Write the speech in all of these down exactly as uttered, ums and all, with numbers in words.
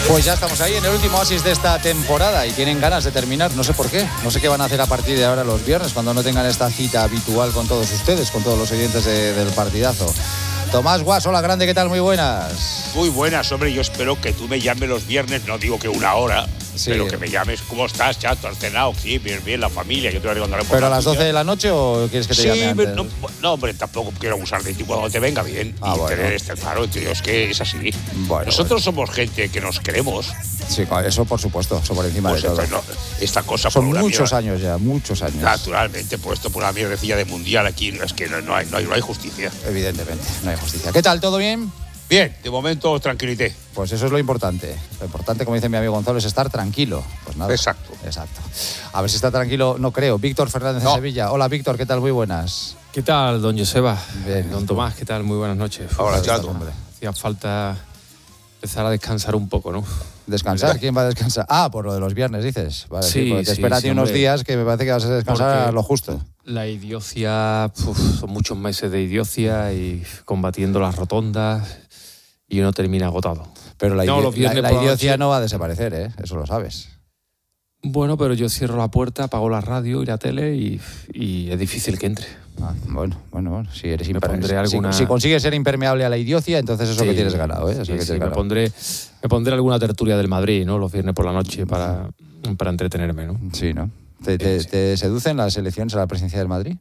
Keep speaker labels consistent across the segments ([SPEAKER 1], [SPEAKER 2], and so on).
[SPEAKER 1] Pues ya estamos ahí en el último oasis de esta temporada y tienen ganas de terminar, no sé por qué. No sé qué van a hacer a partir de ahora los viernes cuando no tengan esta cita habitual con todos ustedes, con todos los oyentes de, del partidazo. Tomás Guas, hola grande, ¿qué tal? Muy buenas.
[SPEAKER 2] Muy buenas, hombre, yo espero que tú me llames los viernes, no digo que una hora, sí, pero que me llames. ¿Cómo estás, chato? ¿Has cenado? Sí, bien, bien, la familia, yo te voy a contar.
[SPEAKER 1] ¿Pero a las doce de la noche o quieres que te
[SPEAKER 2] sí,
[SPEAKER 1] llame antes?
[SPEAKER 2] No, no, hombre, tampoco quiero abusar de ti cuando te venga bien.
[SPEAKER 1] Ah,
[SPEAKER 2] y
[SPEAKER 1] bueno.
[SPEAKER 2] tener este claro, tío, es que es así.
[SPEAKER 1] Bueno,
[SPEAKER 2] Nosotros
[SPEAKER 1] bueno.
[SPEAKER 2] somos gente que nos queremos.
[SPEAKER 1] Sí, eso por supuesto, eso por encima
[SPEAKER 2] Pues
[SPEAKER 1] de todo.
[SPEAKER 2] esto, no, esta cosa
[SPEAKER 1] Son
[SPEAKER 2] por una
[SPEAKER 1] muchos
[SPEAKER 2] mierda,
[SPEAKER 1] años ya, muchos años.
[SPEAKER 2] Naturalmente, puesto por una mierdecilla de mundial aquí, es que no, no, hay, no, hay, no hay justicia.
[SPEAKER 1] Evidentemente, no hay justicia. ¿Qué tal? ¿Todo bien?
[SPEAKER 2] Bien, de momento tranquilité.
[SPEAKER 1] Pues eso es lo importante. Lo importante, como dice mi amigo Gonzalo, es estar tranquilo. Pues nada.
[SPEAKER 2] Exacto.
[SPEAKER 1] Exacto. A ver si está tranquilo, no creo. Víctor Fernández
[SPEAKER 2] no.
[SPEAKER 1] de Sevilla. Hola, Víctor, ¿qué tal? Muy buenas.
[SPEAKER 3] ¿Qué tal, don Joseba?
[SPEAKER 1] Bien,
[SPEAKER 3] don
[SPEAKER 1] tú.
[SPEAKER 3] Tomás, ¿qué tal? Muy buenas noches.
[SPEAKER 2] Hola,
[SPEAKER 3] Uf,
[SPEAKER 2] chato.
[SPEAKER 3] hombre. Hacía falta empezar a descansar un poco, ¿no?
[SPEAKER 1] ¿Descansar? ¿Quién va a descansar? Ah, por lo de los viernes, dices. Vale,
[SPEAKER 3] Sí,
[SPEAKER 1] porque te
[SPEAKER 3] sí,
[SPEAKER 1] espera a ti
[SPEAKER 3] sí,
[SPEAKER 1] unos
[SPEAKER 3] hombre.
[SPEAKER 1] días que me parece que vas a descansar
[SPEAKER 3] Porque
[SPEAKER 1] a lo justo.
[SPEAKER 3] La idiocia, uf, son muchos meses de idiocia y combatiendo las rotondas y uno termina agotado.
[SPEAKER 1] Pero la,
[SPEAKER 3] No,
[SPEAKER 1] idi-
[SPEAKER 3] los viernes
[SPEAKER 1] la,
[SPEAKER 3] por
[SPEAKER 1] la
[SPEAKER 3] la
[SPEAKER 1] idiocia
[SPEAKER 3] noche-
[SPEAKER 1] no va a desaparecer, ¿eh? Eso lo sabes.
[SPEAKER 3] Bueno, pero yo cierro la puerta, apago la radio y la tele y, y es difícil que entre.
[SPEAKER 1] Ah, bueno, bueno, bueno. Si eres
[SPEAKER 3] Me
[SPEAKER 1] impermeable.
[SPEAKER 3] pondré alguna-
[SPEAKER 1] Si, si consigues ser impermeable a la idiocia, entonces eso
[SPEAKER 3] Sí,
[SPEAKER 1] que tienes ganado, ¿eh? Eso
[SPEAKER 3] sí,
[SPEAKER 1] que
[SPEAKER 3] sí,
[SPEAKER 1] tienes
[SPEAKER 3] me
[SPEAKER 1] ganado.
[SPEAKER 3] pondré, me pondré alguna tertulia del Madrid, ¿no? Los viernes por la noche para, para entretenerme, ¿no?
[SPEAKER 1] Sí, ¿no? ¿Te, te,
[SPEAKER 3] Sí.
[SPEAKER 1] te seducen las elecciones a la presidencia del Madrid?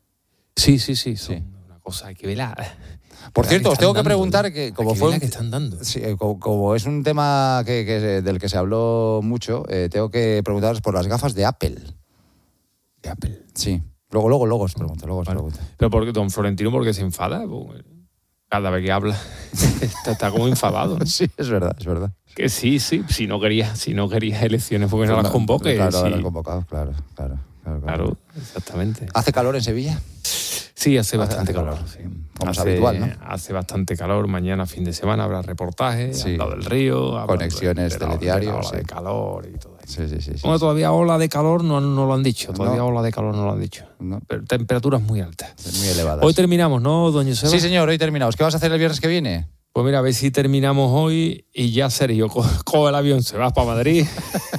[SPEAKER 3] Sí, sí, sí, son
[SPEAKER 1] Sí.
[SPEAKER 3] una cosa, hay que verla.
[SPEAKER 1] Por
[SPEAKER 3] La
[SPEAKER 1] cierto,
[SPEAKER 3] que
[SPEAKER 1] os tengo
[SPEAKER 3] están
[SPEAKER 1] que
[SPEAKER 3] dando,
[SPEAKER 1] preguntar
[SPEAKER 3] ¿no?
[SPEAKER 1] que como
[SPEAKER 3] Hay que
[SPEAKER 1] fue
[SPEAKER 3] ver la
[SPEAKER 1] un-
[SPEAKER 3] que están dando.
[SPEAKER 1] Sí, eh, como, como es un tema que, que, del que se habló mucho, eh, tengo que preguntaros por las gafas de Apple.
[SPEAKER 3] De Apple.
[SPEAKER 1] Sí. Luego, luego, luego os pregunto, luego os
[SPEAKER 3] Vale.
[SPEAKER 1] pregunto.
[SPEAKER 3] Pero porque don Florentino, ¿por qué se enfada? Pues, cada vez que habla está, está como enfadado, ¿no?
[SPEAKER 1] Sí, es verdad, es verdad.
[SPEAKER 3] Que sí, sí, si no quería, si no quería elecciones, porque no las convoque.
[SPEAKER 1] Claro,
[SPEAKER 3] sí.
[SPEAKER 1] las convocados, claro, claro, claro, claro.
[SPEAKER 3] Claro, exactamente.
[SPEAKER 1] ¿Hace calor en Sevilla?
[SPEAKER 3] Sí, hace bastante
[SPEAKER 1] hace
[SPEAKER 3] calor.
[SPEAKER 1] calor,
[SPEAKER 3] sí.
[SPEAKER 1] como es
[SPEAKER 3] hace,
[SPEAKER 1] habitual, ¿no?
[SPEAKER 3] Hace bastante calor. Mañana, fin de semana, habrá reportajes
[SPEAKER 1] Sí.
[SPEAKER 3] al lado del río. hablando
[SPEAKER 1] Conexiones,
[SPEAKER 3] de la-
[SPEAKER 1] telediarios,
[SPEAKER 3] de la ola
[SPEAKER 1] sí.
[SPEAKER 3] de calor y todo eso.
[SPEAKER 1] Sí, sí, sí. sí,
[SPEAKER 3] Bueno,
[SPEAKER 1] sí.
[SPEAKER 3] todavía ola de calor no, no lo han dicho. Todavía
[SPEAKER 1] No.
[SPEAKER 3] ola de calor no lo han dicho.
[SPEAKER 1] No,
[SPEAKER 3] Pero temperaturas muy altas.
[SPEAKER 1] muy elevadas.
[SPEAKER 3] Hoy terminamos, ¿no, doña Joseba?
[SPEAKER 1] Sí, señor, hoy terminamos. ¿Qué vas a hacer el viernes que viene?
[SPEAKER 3] Pues mira, a ver si terminamos hoy y ya Sergio co- coge el avión, se va para Madrid.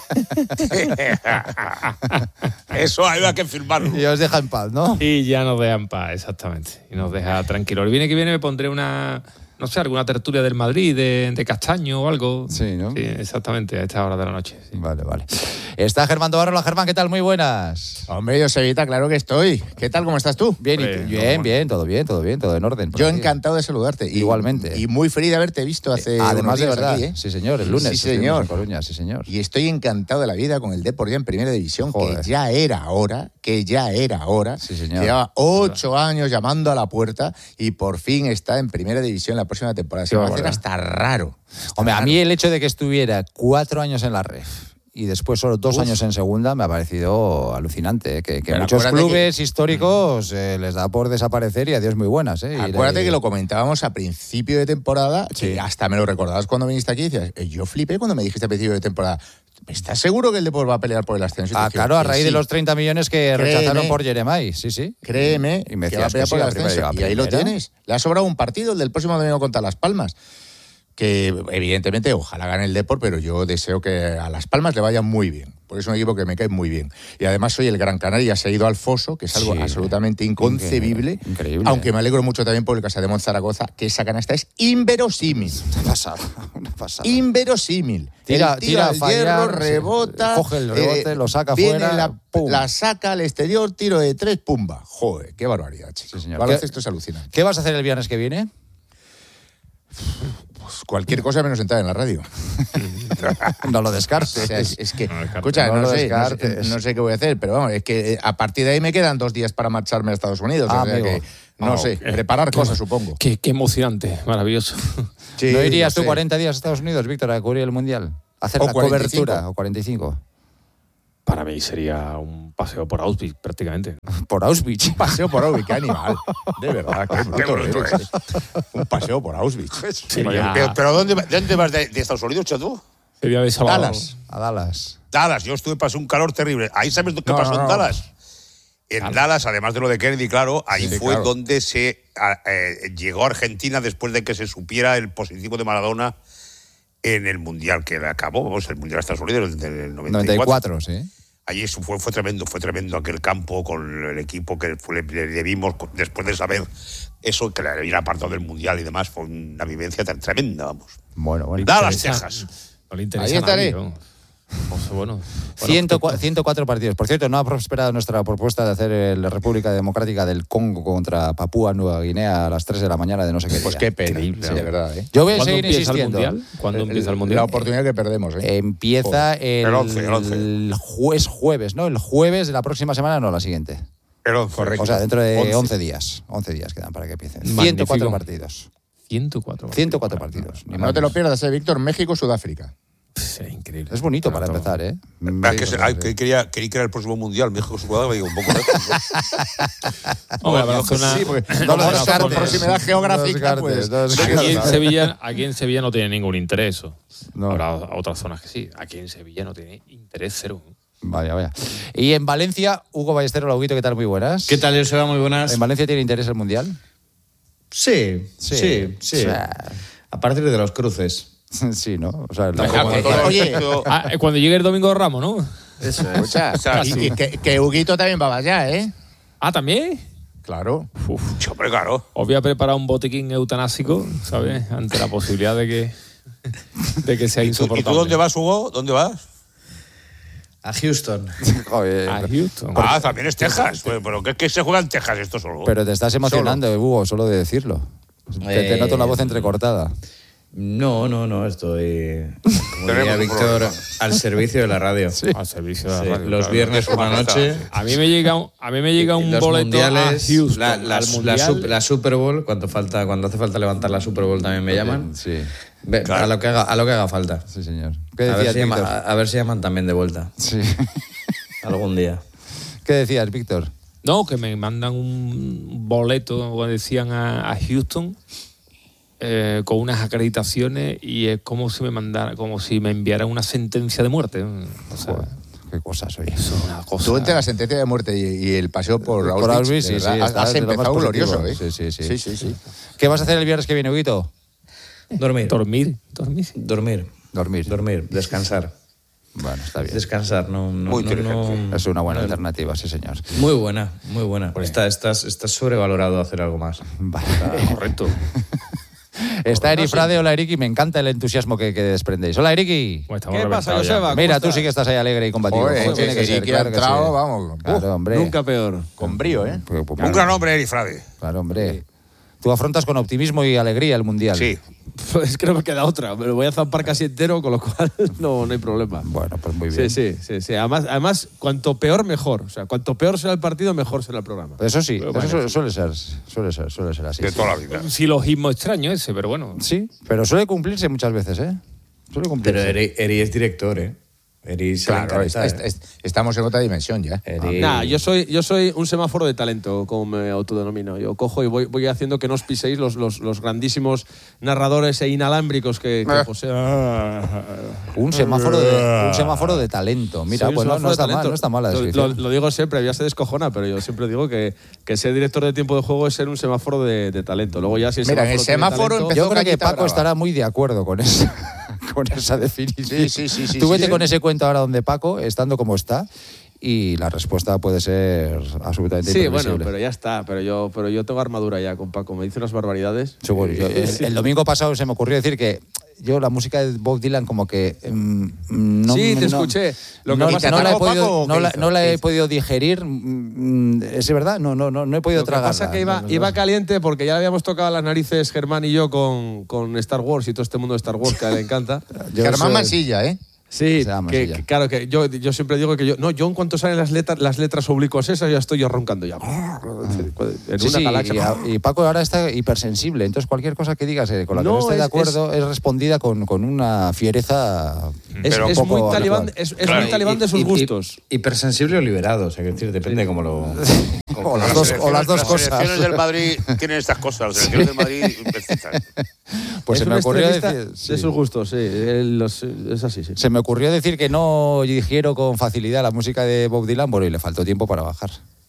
[SPEAKER 2] Eso hay que firmarlo.
[SPEAKER 1] Y os deja en paz, ¿no?
[SPEAKER 3] Y ya nos deja en paz, exactamente. Y nos deja tranquilos. El viene que viene me pondré una, no sé, alguna tertulia del Madrid, de, de Castaño o algo.
[SPEAKER 1] Sí, ¿no?
[SPEAKER 3] Sí, exactamente, a esta hora de la noche. sí.
[SPEAKER 1] Vale, vale. Está Germán Tobarro. Hola, Germán, ¿qué tal? Muy buenas.
[SPEAKER 4] Hombre, yo Sevita, claro que estoy. ¿Qué tal? ¿Cómo estás tú?
[SPEAKER 1] Bien, y
[SPEAKER 3] Hombre,
[SPEAKER 1] tú? bien,
[SPEAKER 3] bueno.
[SPEAKER 1] bien, todo bien, todo bien, todo en orden. por
[SPEAKER 4] Yo
[SPEAKER 1] aquí.
[SPEAKER 4] encantado de saludarte. Y-
[SPEAKER 1] Igualmente.
[SPEAKER 4] Y muy feliz de haberte visto hace
[SPEAKER 1] Además
[SPEAKER 4] unos
[SPEAKER 1] de
[SPEAKER 4] días
[SPEAKER 1] verdad,
[SPEAKER 4] aquí, ¿eh?
[SPEAKER 1] sí señor, el lunes
[SPEAKER 4] Sí,
[SPEAKER 1] estuvimos
[SPEAKER 4] señor.
[SPEAKER 1] en Coruña, sí señor.
[SPEAKER 4] Y estoy encantado de la vida con el Depor ya en Primera División,
[SPEAKER 1] Joder.
[SPEAKER 4] que ya era hora, que ya era hora.
[SPEAKER 1] Sí, señor.
[SPEAKER 4] Lleva ocho años llamando a la puerta y por fin está en Primera División la próxima temporada. Se
[SPEAKER 3] Qué
[SPEAKER 4] va a hacer
[SPEAKER 3] barbaridad.
[SPEAKER 4] hasta raro. Hasta
[SPEAKER 1] Hombre, a
[SPEAKER 4] raro.
[SPEAKER 1] mí el hecho de que estuviera cuatro años en la Ref y después solo dos
[SPEAKER 4] Uf.
[SPEAKER 1] años en segunda me ha parecido alucinante, ¿eh? que, que
[SPEAKER 4] Pero
[SPEAKER 1] muchos
[SPEAKER 4] acuérdate
[SPEAKER 1] clubes históricos eh, les da por desaparecer y adiós muy buenas. ¿eh? Y
[SPEAKER 4] Acuérdate
[SPEAKER 1] le-
[SPEAKER 4] que lo comentábamos a principio de temporada,
[SPEAKER 1] Sí.
[SPEAKER 4] que hasta me lo recordabas cuando viniste aquí y decías, eh, yo flipé cuando me dijiste a principio de temporada, ¿estás seguro que el Depor va a pelear por el ascenso? Y te
[SPEAKER 1] Ah,
[SPEAKER 4] dije,
[SPEAKER 1] claro, a
[SPEAKER 4] que
[SPEAKER 1] raíz de
[SPEAKER 4] sí.
[SPEAKER 1] los treinta millones que
[SPEAKER 4] Créeme.
[SPEAKER 1] rechazaron por Jeremai, sí, sí.
[SPEAKER 4] Créeme
[SPEAKER 1] Y me
[SPEAKER 4] que va a
[SPEAKER 1] decías
[SPEAKER 4] pelear
[SPEAKER 1] que
[SPEAKER 4] por
[SPEAKER 1] sí,
[SPEAKER 4] el
[SPEAKER 1] la primera
[SPEAKER 4] ascenso.
[SPEAKER 1] llega
[SPEAKER 4] Y ahí lo
[SPEAKER 1] primera.
[SPEAKER 4] tienes. Le ha sobrado un partido, el del próximo domingo contra Las Palmas. Que evidentemente ojalá gane el Depor, pero yo deseo que a Las Palmas le vaya muy bien. Porque es un equipo que me cae muy bien. Y además soy el Gran Canaria, se ha ido al foso, que es algo
[SPEAKER 1] Sí,
[SPEAKER 4] absolutamente inconcebible.
[SPEAKER 1] increíble.
[SPEAKER 4] Aunque me alegro mucho también por el Casademont Zaragoza, que esa canasta es inverosímil.
[SPEAKER 1] Una pasada, una pasada.
[SPEAKER 4] Inverosímil.
[SPEAKER 1] Tira-
[SPEAKER 4] El
[SPEAKER 1] tira a
[SPEAKER 4] al
[SPEAKER 1] fallar,
[SPEAKER 4] hierro,
[SPEAKER 1] sí.
[SPEAKER 4] rebota.
[SPEAKER 1] Coge el rebote, lo saca
[SPEAKER 4] viene
[SPEAKER 1] fuera,
[SPEAKER 4] La,
[SPEAKER 1] pum.
[SPEAKER 4] la saca al exterior, tiro de tres, pumba. Joder, qué barbaridad, chico.
[SPEAKER 1] Sí, señor.
[SPEAKER 4] El baloncesto es alucinante.
[SPEAKER 1] ¿Qué vas a hacer el viernes que viene?
[SPEAKER 4] Pues cualquier cosa menos entrar en la radio.
[SPEAKER 1] No lo
[SPEAKER 4] O
[SPEAKER 1] descartes.
[SPEAKER 4] sea, es, es que,
[SPEAKER 3] No lo descartes.
[SPEAKER 4] escucha,
[SPEAKER 1] No
[SPEAKER 4] no,
[SPEAKER 1] lo
[SPEAKER 4] sé, no, sé,
[SPEAKER 1] descartes.
[SPEAKER 4] no sé qué voy a hacer, pero vamos, es que eh, a partir de ahí me quedan dos días para marcharme a Estados Unidos.
[SPEAKER 1] Ah,
[SPEAKER 4] o sea
[SPEAKER 1] amigo.
[SPEAKER 4] que, no
[SPEAKER 3] Oh,
[SPEAKER 4] sé,
[SPEAKER 3] qué-
[SPEAKER 4] preparar
[SPEAKER 3] qué-
[SPEAKER 4] cosas, supongo.
[SPEAKER 3] Qué, qué emocionante, maravilloso.
[SPEAKER 4] Sí,
[SPEAKER 1] ¿No irías
[SPEAKER 4] lo
[SPEAKER 1] tú
[SPEAKER 4] sé.
[SPEAKER 1] cuarenta días a Estados Unidos, Víctor, a cubrir el Mundial? A hacer
[SPEAKER 4] O
[SPEAKER 1] la
[SPEAKER 4] cuarenta y cinco.
[SPEAKER 1] cobertura, o cuarenta y cinco.
[SPEAKER 3] Para mí sería un paseo por Auschwitz, prácticamente.
[SPEAKER 1] Por Auschwitz.
[SPEAKER 4] Un paseo por Auschwitz, qué animal. De verdad, qué bruto,
[SPEAKER 2] bruto
[SPEAKER 4] eres, eh. Un paseo por Auschwitz.
[SPEAKER 3] Sería,
[SPEAKER 2] Pero, pero ¿dónde, ¿dónde vas de, de Estados Unidos, chato?
[SPEAKER 3] sería de sábado.
[SPEAKER 4] Dallas.
[SPEAKER 1] A Dallas.
[SPEAKER 2] Dallas, yo estuve, pasé un calor terrible. ¿Ahí sabes qué
[SPEAKER 4] No,
[SPEAKER 2] pasó
[SPEAKER 4] no,
[SPEAKER 2] en
[SPEAKER 4] no.
[SPEAKER 2] Dallas? En Dallas, además de lo de Kennedy, claro, ahí
[SPEAKER 4] Sí,
[SPEAKER 2] fue
[SPEAKER 4] claro.
[SPEAKER 2] donde se a, eh, llegó a Argentina después de que se supiera el positivo de Maradona en el Mundial que acabó, vamos, el Mundial de Estados Unidos del noventa y cuatro.
[SPEAKER 1] noventa y cuatro, sí.
[SPEAKER 2] Allí fue, fue tremendo, fue tremendo aquel campo con el equipo que le, le, le vimos después de saber eso, que le había apartado del Mundial y demás. Fue una vivencia tan tremenda, vamos.
[SPEAKER 1] Bueno, bueno.
[SPEAKER 2] Da las cejas.
[SPEAKER 3] No le interesa
[SPEAKER 4] Ahí estaré.
[SPEAKER 3] a nadie, ¿no? O sea, bueno,
[SPEAKER 1] ciento cuatro partidos. Por cierto, no ha prosperado nuestra propuesta de hacer la República Democrática del Congo contra Papúa Nueva Guinea a las tres de la mañana de no sé qué.
[SPEAKER 4] Pues qué pena, sí, de verdad. ¿eh?
[SPEAKER 1] Yo voy a
[SPEAKER 3] ¿Cuándo
[SPEAKER 1] seguir
[SPEAKER 3] empieza el
[SPEAKER 1] insistiendo.
[SPEAKER 3] Mundial? ¿Cuándo
[SPEAKER 4] El-
[SPEAKER 3] empieza el Mundial?
[SPEAKER 4] La oportunidad que perdemos, ¿eh?
[SPEAKER 1] Empieza el,
[SPEAKER 2] El once, el once.
[SPEAKER 1] el jueves, jueves, ¿no? El jueves de la próxima semana, no, la siguiente.
[SPEAKER 2] Pero,
[SPEAKER 4] Correcto.
[SPEAKER 1] O sea, dentro de
[SPEAKER 4] once.
[SPEAKER 1] once días. once días quedan para que empiecen.
[SPEAKER 3] Magnífico.
[SPEAKER 1] ciento cuatro partidos.
[SPEAKER 3] ciento cuatro.
[SPEAKER 1] ciento cuatro partidos. ni
[SPEAKER 4] No
[SPEAKER 1] más
[SPEAKER 4] te
[SPEAKER 1] ni
[SPEAKER 4] lo
[SPEAKER 1] menos.
[SPEAKER 4] pierdas, eh, Víctor. México, Sudáfrica.
[SPEAKER 3] Sí, increíble.
[SPEAKER 1] Es bonito para
[SPEAKER 3] Pero todo.
[SPEAKER 1] empezar, ¿eh?
[SPEAKER 2] Ah, que, se- ah, que quería, quería que era el próximo Mundial, México su cuadrado, digo, un poco lejos, ¿no?
[SPEAKER 3] Hombre, habrá zona-
[SPEAKER 4] Sí, porque
[SPEAKER 1] No
[SPEAKER 4] no
[SPEAKER 1] lo
[SPEAKER 4] por
[SPEAKER 1] descartes.
[SPEAKER 4] proximidad geográfica,
[SPEAKER 1] No lo
[SPEAKER 4] pues.
[SPEAKER 1] descartes, no lo
[SPEAKER 3] Aquí en,
[SPEAKER 1] descartes.
[SPEAKER 3] Sevilla, aquí en Sevilla no tiene ningún interés eso.
[SPEAKER 1] No.
[SPEAKER 3] Habrá otras zonas que sí. Aquí en Sevilla no tiene interés cero.
[SPEAKER 1] Vaya, vaya. Y en Valencia, Hugo Ballesteros, Lauguito, ¿qué tal? Muy buenas.
[SPEAKER 5] ¿Qué tal, Joseba? Muy buenas.
[SPEAKER 1] ¿En Valencia tiene interés el Mundial?
[SPEAKER 5] Sí,
[SPEAKER 1] Sí.
[SPEAKER 5] sí, sí.
[SPEAKER 1] O sea-
[SPEAKER 5] A partir de los cruces.
[SPEAKER 1] Sí, ¿no? O sea,
[SPEAKER 2] Como
[SPEAKER 1] la-
[SPEAKER 2] todo
[SPEAKER 4] Oye,
[SPEAKER 2] esto-
[SPEAKER 3] Ah, eh, cuando llegue el domingo de Ramos, ¿no?
[SPEAKER 5] Eso es.
[SPEAKER 4] Escucha,
[SPEAKER 2] O sea,
[SPEAKER 4] y-
[SPEAKER 2] sí.
[SPEAKER 4] y que, que Huguito también va allá, ¿eh?
[SPEAKER 3] Ah, ¿también.
[SPEAKER 4] Claro.
[SPEAKER 2] Sí, hombre, claro.
[SPEAKER 3] Os voy a preparar un botiquín eutanásico, ¿sabes? Ante la posibilidad de que, de que sea
[SPEAKER 2] ¿Y tú,
[SPEAKER 3] insoportable.
[SPEAKER 2] ¿Y tú dónde vas, Hugo? ¿Dónde vas?
[SPEAKER 5] A Houston.
[SPEAKER 1] Joder.
[SPEAKER 3] A Houston.
[SPEAKER 2] Ah, también es Texas. Pues, pero ¿qué, qué se juega en Texas esto solo?
[SPEAKER 1] Pero te estás emocionando, Hugo, solo de decirlo. Te, te
[SPEAKER 5] Eh,
[SPEAKER 1] noto la voz entrecortada.
[SPEAKER 5] No, no, no, estoy, como
[SPEAKER 2] Tenemos
[SPEAKER 5] diría
[SPEAKER 2] un
[SPEAKER 5] Víctor,
[SPEAKER 2] problema.
[SPEAKER 5] al servicio de la radio.
[SPEAKER 3] Al servicio de la
[SPEAKER 5] Sí,
[SPEAKER 3] radio,
[SPEAKER 5] los
[SPEAKER 3] claro.
[SPEAKER 5] viernes por la noche.
[SPEAKER 3] A mí me llega un, a mí me llega un
[SPEAKER 5] los
[SPEAKER 3] boleto
[SPEAKER 5] mundiales,
[SPEAKER 3] a Houston.
[SPEAKER 5] la, la-
[SPEAKER 3] al
[SPEAKER 5] la
[SPEAKER 3] mundial.
[SPEAKER 5] sup- la Super Bowl, cuando falta, cuando hace falta levantar la Super Bowl también me llaman.
[SPEAKER 1] Sí,
[SPEAKER 5] Ve,
[SPEAKER 2] Claro.
[SPEAKER 5] a lo que haga, a lo que haga falta.
[SPEAKER 1] sí, señor. ¿Qué
[SPEAKER 5] A ver,
[SPEAKER 1] decías,
[SPEAKER 5] si llama-
[SPEAKER 1] Víctor?
[SPEAKER 5] a, a ver si llaman también de vuelta
[SPEAKER 1] Sí.
[SPEAKER 5] algún día.
[SPEAKER 1] ¿Qué decías, Víctor?
[SPEAKER 3] No, que me mandan un boleto, o decían, a, a Houston eh, con unas acreditaciones y es como si me mandara, como si me enviaran una sentencia de muerte. O sea,
[SPEAKER 1] Joder, qué cosas, oye.
[SPEAKER 3] eso es una cosa.
[SPEAKER 4] Tú entre la sentencia de muerte y, y el paseo por
[SPEAKER 1] Por
[SPEAKER 4] Auschwitz,
[SPEAKER 1] Auschwitz,
[SPEAKER 4] de
[SPEAKER 1] sí,
[SPEAKER 4] verdad,
[SPEAKER 1] sí,
[SPEAKER 4] has,
[SPEAKER 1] está
[SPEAKER 4] has
[SPEAKER 1] de lo más
[SPEAKER 4] empezado
[SPEAKER 1] positivo.
[SPEAKER 4] glorioso, ¿eh?
[SPEAKER 1] Sí, sí, sí.
[SPEAKER 4] sí, sí, sí.
[SPEAKER 1] ¿Qué vas a hacer el viernes que viene, Huguito?
[SPEAKER 5] Dormir.
[SPEAKER 3] Dormir, dormir.
[SPEAKER 5] Dormir.
[SPEAKER 1] Dormir.
[SPEAKER 5] Dormir. Descansar.
[SPEAKER 1] Bueno, está bien.
[SPEAKER 5] Descansar. No, no,
[SPEAKER 2] Muy
[SPEAKER 5] no,
[SPEAKER 2] inteligente.
[SPEAKER 5] no-
[SPEAKER 1] Es una buena
[SPEAKER 5] no-
[SPEAKER 1] alternativa, sí, señor.
[SPEAKER 5] Muy buena, muy buena. Está, estás, estás sobrevalorado hacer algo más.
[SPEAKER 1] Vale.
[SPEAKER 3] Correcto.
[SPEAKER 1] Está Eri Frade. Hola, Eriki. Me encanta el entusiasmo que, que desprendéis. Hola, Eriki.
[SPEAKER 3] Bueno, estamos
[SPEAKER 6] ¿Qué pasa,
[SPEAKER 3] reventados ya.
[SPEAKER 6] Joseba? ¿Cómo
[SPEAKER 1] Mira, tú
[SPEAKER 6] estás?
[SPEAKER 1] sí que estás ahí alegre y combativo.
[SPEAKER 4] Joder,
[SPEAKER 1] Como tiene que
[SPEAKER 4] Eriki
[SPEAKER 1] ser,
[SPEAKER 4] ha
[SPEAKER 1] claro que
[SPEAKER 4] entrado,
[SPEAKER 1] sí.
[SPEAKER 4] vamos,
[SPEAKER 1] Claro,
[SPEAKER 4] uf,
[SPEAKER 1] hombre.
[SPEAKER 6] Nunca peor.
[SPEAKER 4] con brío, ¿eh?
[SPEAKER 1] Pues, pues,
[SPEAKER 2] Un gran hombre, Eri Frade.
[SPEAKER 1] Claro, hombre. Tú afrontas con optimismo y alegría el Mundial.
[SPEAKER 2] Sí.
[SPEAKER 6] Pues creo que queda otra. Me lo voy a zampar casi entero, con lo cual no, no hay problema.
[SPEAKER 1] Bueno, pues muy bien.
[SPEAKER 6] Sí, sí, sí, sí. Además, además, cuanto peor, mejor. O sea, cuanto peor será el partido, mejor será el programa.
[SPEAKER 1] Eso sí,
[SPEAKER 3] Pero
[SPEAKER 1] eso
[SPEAKER 3] bueno,
[SPEAKER 1] suele, suele ser, suele ser, suele ser así.
[SPEAKER 2] De toda la vida.
[SPEAKER 3] Un silogismo extraño ese, pero bueno.
[SPEAKER 1] Sí, pero suele cumplirse muchas veces, ¿eh? Suele cumplirse.
[SPEAKER 5] Pero Eri, Eri es director, ¿eh? Eri se le
[SPEAKER 4] Claro,
[SPEAKER 5] encanta,
[SPEAKER 4] est-
[SPEAKER 5] ¿eh?
[SPEAKER 4] est- est- estamos en otra dimensión ya.
[SPEAKER 5] Eri-
[SPEAKER 6] Nah, yo soy, yo soy un semáforo de talento, como me autodenomino. Yo cojo y voy, voy haciendo que no os piséis los, los, los grandísimos narradores e inalámbricos que, que
[SPEAKER 4] Ah.
[SPEAKER 6] poseen.
[SPEAKER 1] Un semáforo de, un semáforo de talento. Mira,
[SPEAKER 6] Soy un
[SPEAKER 1] pues no,
[SPEAKER 6] semáforo
[SPEAKER 1] no
[SPEAKER 6] de
[SPEAKER 1] está mal,
[SPEAKER 6] talento.
[SPEAKER 1] no está mal la
[SPEAKER 6] Lo-
[SPEAKER 1] descripción.
[SPEAKER 6] Lo, lo digo siempre, ya se descojona, pero yo siempre digo que, que ser director de tiempo de juego es ser un semáforo de, de talento. Luego ya si el
[SPEAKER 4] Mira, en el
[SPEAKER 6] tiene
[SPEAKER 4] semáforo
[SPEAKER 6] talento-
[SPEAKER 4] empezó
[SPEAKER 1] Yo creo que
[SPEAKER 4] Cañita
[SPEAKER 1] Paco
[SPEAKER 4] Brava.
[SPEAKER 1] estará muy de acuerdo con esa, con esa definición.
[SPEAKER 4] Sí, sí, sí, sí,
[SPEAKER 1] Tú
[SPEAKER 4] sí,
[SPEAKER 1] vete
[SPEAKER 4] sí.
[SPEAKER 1] con ese cuento ahora donde Paco, estando como está, y la respuesta puede ser absolutamente
[SPEAKER 6] Sí,
[SPEAKER 1] imprevisible.
[SPEAKER 6] bueno, pero ya está. Pero yo, pero yo tengo armadura ya con Paco. Me dice unas barbaridades.
[SPEAKER 1] Sí, bueno, yo- el,
[SPEAKER 6] Sí.
[SPEAKER 1] el domingo pasado se me ocurrió decir que yo la música de Bob Dylan como que mm, no
[SPEAKER 6] Sí, te
[SPEAKER 1] no-
[SPEAKER 6] escuché. Lo que
[SPEAKER 1] no,
[SPEAKER 6] pasa-
[SPEAKER 1] no la he
[SPEAKER 4] ¿Te atacó
[SPEAKER 1] podido,
[SPEAKER 4] Paco o
[SPEAKER 1] no
[SPEAKER 4] qué
[SPEAKER 1] la,
[SPEAKER 4] hizo?
[SPEAKER 1] no la
[SPEAKER 4] ¿Qué
[SPEAKER 1] he
[SPEAKER 4] hizo?
[SPEAKER 1] podido digerir. mm, Es verdad, no, no, no, no he podido
[SPEAKER 6] Lo que
[SPEAKER 1] tragarla.
[SPEAKER 6] pasa es que iba,
[SPEAKER 1] No, no,
[SPEAKER 6] iba
[SPEAKER 1] no.
[SPEAKER 6] caliente porque ya le habíamos tocado las narices Germán y yo con, con Star Wars y todo este mundo de Star Wars que a él le encanta.
[SPEAKER 1] Yo
[SPEAKER 4] Germán
[SPEAKER 1] soy-
[SPEAKER 4] Mansilla, ¿eh?
[SPEAKER 6] Sí,
[SPEAKER 1] Se llama
[SPEAKER 6] que,
[SPEAKER 1] así ya.
[SPEAKER 6] que- claro que yo, yo siempre digo que yo no yo en cuanto salen las letras las letras oblicuas esas ya estoy yo roncando ya en
[SPEAKER 1] Sí,
[SPEAKER 6] una
[SPEAKER 1] sí,
[SPEAKER 6] galaxia.
[SPEAKER 1] y, a- y Paco ahora está hipersensible, entonces cualquier cosa que digas eh, con la que no,
[SPEAKER 6] No,
[SPEAKER 1] esté de
[SPEAKER 6] es-
[SPEAKER 1] acuerdo es, respondida con, con una fiereza.
[SPEAKER 6] es,
[SPEAKER 2] Pero
[SPEAKER 6] es
[SPEAKER 1] un poco
[SPEAKER 6] muy talibán
[SPEAKER 1] adecuada.
[SPEAKER 6] es, es
[SPEAKER 2] Claro,
[SPEAKER 6] muy talibán de sus
[SPEAKER 5] Y- y-
[SPEAKER 6] gustos.
[SPEAKER 5] hipersensible o liberado, o sea, que decir, depende cómo lo.
[SPEAKER 1] O las dos, o las dos
[SPEAKER 2] Las
[SPEAKER 1] cosas.
[SPEAKER 2] selecciones del Madrid tienen estas cosas. Las selecciones del Madrid excitan.
[SPEAKER 1] Pues
[SPEAKER 6] es
[SPEAKER 1] se me
[SPEAKER 6] un
[SPEAKER 1] ocurrió
[SPEAKER 6] extremista
[SPEAKER 1] decir. sí.
[SPEAKER 6] de sus gustos, sí, él los- es así, sí.
[SPEAKER 1] Se me ocurrió decir que no digiero con facilidad la música de Bob Dylan, bueno, y le faltó tiempo para bajar.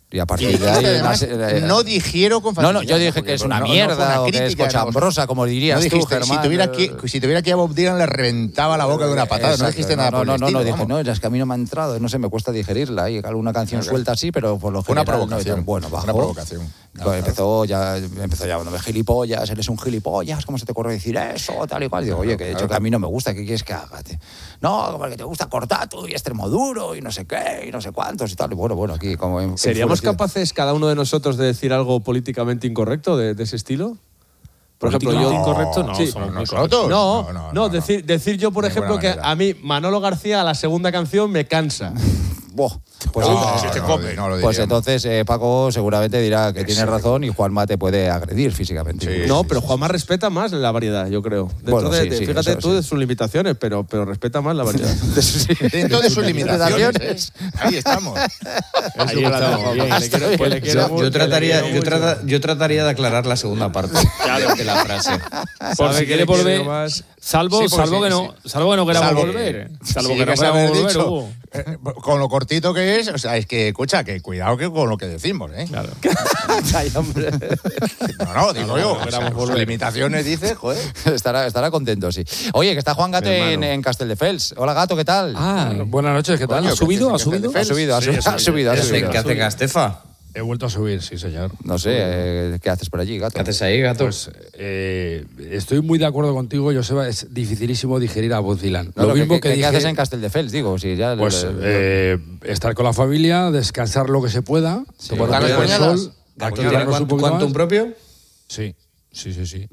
[SPEAKER 1] Y a partir de ahí...
[SPEAKER 4] Además,
[SPEAKER 1] la-
[SPEAKER 4] no digiero con
[SPEAKER 1] No,
[SPEAKER 4] facilidad.
[SPEAKER 1] no, yo dije
[SPEAKER 4] porque
[SPEAKER 1] que es una
[SPEAKER 4] no- no fue
[SPEAKER 1] mierda o que es
[SPEAKER 4] crítica,
[SPEAKER 1] cochambrosa, como dirías
[SPEAKER 4] no
[SPEAKER 1] tú,
[SPEAKER 4] dijiste,
[SPEAKER 1] Germán.
[SPEAKER 4] Si tuviera, aquí, si tuviera aquí a Bob Dylan le reventaba la boca de una patada.
[SPEAKER 1] Exacto,
[SPEAKER 4] No dijiste nada
[SPEAKER 1] no,
[SPEAKER 4] por
[SPEAKER 1] no,
[SPEAKER 4] el
[SPEAKER 1] no,
[SPEAKER 4] estilo,
[SPEAKER 1] no, dije,
[SPEAKER 4] vamos.
[SPEAKER 1] no, es que a mí no me ha entrado, no sé, me cuesta digerirla. Hay alguna canción
[SPEAKER 4] Ok.
[SPEAKER 1] suelta así, pero por lo
[SPEAKER 4] Fue una
[SPEAKER 1] general... no,
[SPEAKER 4] provocación.
[SPEAKER 1] bueno, bajó.
[SPEAKER 4] Una provocación.
[SPEAKER 1] Pues empezó ya, empezó ya cuando me gilipollas, eres un gilipollas, ¿cómo se te ocurre decir eso? Tal y cual. Digo, oye, que de hecho que a mí no me gusta, ¿qué quieres que haga? Tío? No, como que te gusta Cortatu y extremo duro y no sé qué, y no sé cuántos y tal. Y bueno, bueno, aquí como... en-
[SPEAKER 6] ¿Seríamos
[SPEAKER 1] enfurecido.
[SPEAKER 6] capaces cada uno de nosotros de decir algo políticamente incorrecto de, de ese estilo? Por ejemplo, yo...
[SPEAKER 3] Políticamente incorrecto, no,
[SPEAKER 6] Sí.
[SPEAKER 3] somos muy
[SPEAKER 4] ¿Nosotros?
[SPEAKER 6] No, no,
[SPEAKER 4] no,
[SPEAKER 6] decir, decir yo, por
[SPEAKER 4] De ninguna
[SPEAKER 6] ejemplo, que
[SPEAKER 4] manera.
[SPEAKER 6] a mí Manolo García a la segunda canción me cansa.
[SPEAKER 1] Buah, pues,
[SPEAKER 4] No,
[SPEAKER 2] si te
[SPEAKER 4] no,
[SPEAKER 2] come.
[SPEAKER 4] no lo
[SPEAKER 1] pues
[SPEAKER 4] diríamos.
[SPEAKER 1] entonces eh, Paco seguramente dirá que tiene
[SPEAKER 4] Sí.
[SPEAKER 1] razón y Juanma te puede agredir físicamente.
[SPEAKER 4] Sí.
[SPEAKER 6] No, pero Juanma respeta más la variedad, yo creo. Dentro
[SPEAKER 1] Bueno,
[SPEAKER 6] de,
[SPEAKER 1] sí,
[SPEAKER 6] de-
[SPEAKER 1] sí,
[SPEAKER 6] fíjate
[SPEAKER 1] eso
[SPEAKER 6] tú
[SPEAKER 1] sí.
[SPEAKER 6] de sus limitaciones, pero, pero respeta más la variedad.
[SPEAKER 4] Dentro de sus limitaciones. ¿eh? Ahí estamos.
[SPEAKER 3] Ahí estamos, bien.
[SPEAKER 6] Le quiero- pues le quiero
[SPEAKER 5] Yo,
[SPEAKER 6] mucho,
[SPEAKER 5] yo trataría,
[SPEAKER 6] le
[SPEAKER 5] yo,
[SPEAKER 6] quiero
[SPEAKER 5] trata-
[SPEAKER 6] mucho.
[SPEAKER 5] yo trataría de aclarar la segunda parte de la frase.
[SPEAKER 3] Por
[SPEAKER 6] Sabe
[SPEAKER 3] si
[SPEAKER 6] que
[SPEAKER 3] quiere
[SPEAKER 6] le quiero
[SPEAKER 3] volver,
[SPEAKER 6] más.
[SPEAKER 3] salvo,
[SPEAKER 4] Sí, porque
[SPEAKER 3] salvo,
[SPEAKER 4] sí,
[SPEAKER 3] que no, salvo que no queramos
[SPEAKER 4] Salvo-
[SPEAKER 3] volver. Salvo
[SPEAKER 4] Sí,
[SPEAKER 3] que no
[SPEAKER 4] que
[SPEAKER 3] queramos
[SPEAKER 4] haber
[SPEAKER 3] volver,
[SPEAKER 4] dicho,
[SPEAKER 3] Hugo.
[SPEAKER 4] eh, con lo cortito que es, o sea, es que, escucha, que cuidado que con lo que decimos, ¿eh?
[SPEAKER 3] Claro.
[SPEAKER 1] Ay, hombre.
[SPEAKER 4] No, no, digo
[SPEAKER 3] no,
[SPEAKER 4] yo.
[SPEAKER 3] no
[SPEAKER 4] o sea,
[SPEAKER 3] queramos
[SPEAKER 4] sus
[SPEAKER 3] volver.
[SPEAKER 4] limitaciones, dice, joder.
[SPEAKER 1] estará, estará contento, sí. Oye, que está Juan Gato
[SPEAKER 6] Mi
[SPEAKER 1] en,
[SPEAKER 6] hermano.
[SPEAKER 1] en Castelldefels. Hola, Gato, ¿qué tal?
[SPEAKER 3] Ah,
[SPEAKER 7] Buenas noches, ¿qué tal?
[SPEAKER 4] Coño,
[SPEAKER 3] ¿ha subido?
[SPEAKER 4] que-
[SPEAKER 3] ¿Ha
[SPEAKER 4] que-
[SPEAKER 3] subido?
[SPEAKER 1] Ha subido, ha subido, ha subido. ha
[SPEAKER 5] ¿Qué hace-
[SPEAKER 1] subido.
[SPEAKER 5] ¿Qué hace Castefa?
[SPEAKER 7] He vuelto a subir, sí, señor.
[SPEAKER 1] No sé, eh, ¿qué haces por allí, Gato?
[SPEAKER 5] ¿Qué haces ahí, gato?
[SPEAKER 7] Pues eh, estoy muy de acuerdo contigo, Joseba. Es dificilísimo digerir a Bob Dylan.
[SPEAKER 1] No,
[SPEAKER 7] Lo
[SPEAKER 1] no,
[SPEAKER 7] mismo
[SPEAKER 1] ¿qué,
[SPEAKER 7] que
[SPEAKER 1] qué
[SPEAKER 7] dije,
[SPEAKER 1] haces en Castelldefels? Digo, si ya...
[SPEAKER 7] pues
[SPEAKER 1] le- le-
[SPEAKER 7] eh, estar con la familia, descansar lo que se pueda, tomar
[SPEAKER 4] ¿Dar
[SPEAKER 7] un
[SPEAKER 4] las
[SPEAKER 7] poco de
[SPEAKER 4] puñadas?
[SPEAKER 7] sol,
[SPEAKER 5] ¿Gato
[SPEAKER 7] activarnos
[SPEAKER 5] tiene
[SPEAKER 7] un
[SPEAKER 5] cuantum,
[SPEAKER 7] poquito
[SPEAKER 5] quantum
[SPEAKER 7] más.
[SPEAKER 5] propio?
[SPEAKER 7] Sí, sí, sí, sí.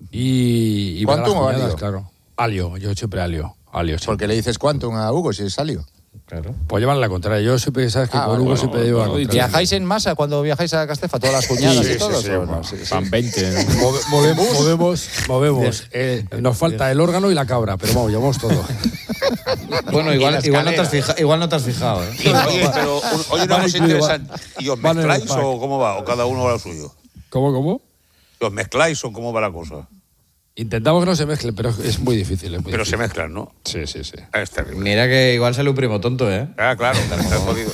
[SPEAKER 7] Y, y
[SPEAKER 4] ¿Quantum
[SPEAKER 7] para
[SPEAKER 4] o
[SPEAKER 7] las puñadas,
[SPEAKER 4] alio?
[SPEAKER 7] claro. Alio, yo siempre alio. Alio siempre.
[SPEAKER 4] Porque le dices Quantum a Hugo si es Salio.
[SPEAKER 5] Claro.
[SPEAKER 7] Pues llevan la contraria. Yo siempre, sabes que
[SPEAKER 4] Ah,
[SPEAKER 7] con
[SPEAKER 4] vale,
[SPEAKER 7] Hugo
[SPEAKER 4] bueno,
[SPEAKER 7] siempre llevo la
[SPEAKER 3] bueno,
[SPEAKER 7] contraria.
[SPEAKER 1] ¿Viajáis en masa cuando viajáis a Castefa? ¿Todas las cuñadas
[SPEAKER 7] Sí,
[SPEAKER 1] y
[SPEAKER 7] sí,
[SPEAKER 1] todo?
[SPEAKER 7] sí,
[SPEAKER 1] ¿O
[SPEAKER 7] bueno.
[SPEAKER 1] no? Sí, sí.
[SPEAKER 3] Van veinte.
[SPEAKER 7] Move- movemos, movemos, movemos. Eh, nos falta el órgano y la cabra, pero vamos, llevamos todo.
[SPEAKER 5] Bueno,
[SPEAKER 4] Y
[SPEAKER 5] igual,
[SPEAKER 4] la
[SPEAKER 5] igual, no te has
[SPEAKER 4] escalera.
[SPEAKER 5] fija- igual no te has fijado, ¿eh?
[SPEAKER 2] Oye, pero un- oye, una
[SPEAKER 7] Van
[SPEAKER 2] cosa
[SPEAKER 7] incluido,
[SPEAKER 2] interesante. ¿Y os
[SPEAKER 7] van en el
[SPEAKER 2] mezcláis
[SPEAKER 7] pack.
[SPEAKER 2] o cómo va? ¿O cada uno va a lo suyo?
[SPEAKER 7] ¿Cómo, cómo?
[SPEAKER 2] ¿Os mezcláis o cómo va la cosa?
[SPEAKER 7] Intentamos que no se mezclen, pero es muy difícil. Es muy
[SPEAKER 2] Pero se
[SPEAKER 7] difícil.
[SPEAKER 2] mezclan, ¿no?
[SPEAKER 7] Sí, sí, sí.
[SPEAKER 2] Ah, es terrible.
[SPEAKER 5] Mira que igual sale un primo tonto, ¿eh?
[SPEAKER 2] Ah, claro, está jodido.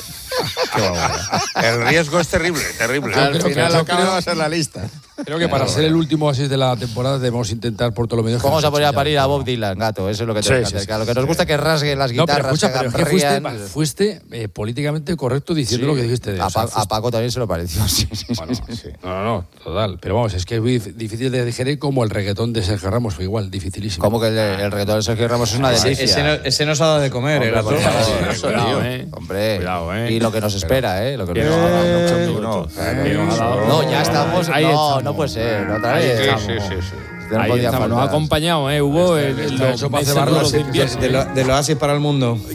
[SPEAKER 2] El riesgo es terrible, terrible.
[SPEAKER 4] Al
[SPEAKER 7] creo que-
[SPEAKER 4] final
[SPEAKER 7] yo
[SPEAKER 4] la cabra
[SPEAKER 7] creo-
[SPEAKER 4] va a ser la lista.
[SPEAKER 7] Creo que para ser el último así de la temporada debemos intentar por todos los medios. que
[SPEAKER 1] Vamos
[SPEAKER 7] nos
[SPEAKER 1] a poner a
[SPEAKER 7] echen
[SPEAKER 1] parir
[SPEAKER 7] ya.
[SPEAKER 1] a Bob Dylan, Gato. Eso es lo que
[SPEAKER 7] Sí,
[SPEAKER 1] tenemos
[SPEAKER 7] sí,
[SPEAKER 1] que hacer.
[SPEAKER 7] sí,
[SPEAKER 1] Que a lo que nos gusta que rasguen las
[SPEAKER 7] No, pero
[SPEAKER 1] guitarras,
[SPEAKER 7] escucha,
[SPEAKER 1] que
[SPEAKER 7] pero es
[SPEAKER 1] hagan
[SPEAKER 7] que fuiste,
[SPEAKER 1] rían.
[SPEAKER 7] fuiste eh, políticamente correcto diciendo Sí. lo que dijiste. De,
[SPEAKER 1] A,
[SPEAKER 7] o sea,
[SPEAKER 1] Pa- a
[SPEAKER 7] fuiste-
[SPEAKER 1] Paco también se lo pareció. Sí, sí, sí,
[SPEAKER 7] Bueno,
[SPEAKER 1] sí, sí.
[SPEAKER 7] no, no, no, total. Pero vamos, es que es muy dif- difícil de digerir como el reggaetón de Sergio Ramos, fue igual, dificilísimo.
[SPEAKER 1] Como que el, el reggaetón de Sergio Ramos es una
[SPEAKER 5] Ese,
[SPEAKER 1] delicia.
[SPEAKER 5] ese no, ese nos ha dado de comer, ¿eh, gato?
[SPEAKER 1] Por favor,
[SPEAKER 3] Sí,
[SPEAKER 1] eso,
[SPEAKER 3] cuidado,
[SPEAKER 1] tío.
[SPEAKER 3] eh.
[SPEAKER 1] Hombre,
[SPEAKER 3] Cuidado, eh.
[SPEAKER 1] y lo que nos espera, ¿eh? Lo que nos
[SPEAKER 3] Bien.
[SPEAKER 1] espera.
[SPEAKER 4] No,
[SPEAKER 3] Ahí nos ha dado-
[SPEAKER 1] No, ya estamos.
[SPEAKER 3] Ahí
[SPEAKER 1] no,
[SPEAKER 3] estamos.
[SPEAKER 1] no puede ser. Otra
[SPEAKER 3] Ahí
[SPEAKER 1] vez.
[SPEAKER 3] estamos.
[SPEAKER 2] Sí, sí, sí.
[SPEAKER 1] No
[SPEAKER 3] Ahí
[SPEAKER 1] podía
[SPEAKER 3] estamos. Nos ha
[SPEAKER 1] faltar.
[SPEAKER 3] acompañado, ¿eh? Hubo el,
[SPEAKER 7] está
[SPEAKER 3] los
[SPEAKER 7] hecho para
[SPEAKER 3] meses
[SPEAKER 7] cebarlo
[SPEAKER 3] duros de
[SPEAKER 7] así,
[SPEAKER 3] invierno.
[SPEAKER 5] De, lo- del oasis para el mundo.